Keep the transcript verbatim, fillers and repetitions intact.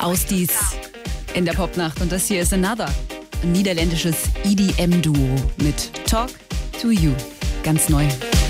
Ausdies in der Popnacht. Und das hier ist Another, ein niederländisches E D M-Duo mit Talk to You. Ganz neu.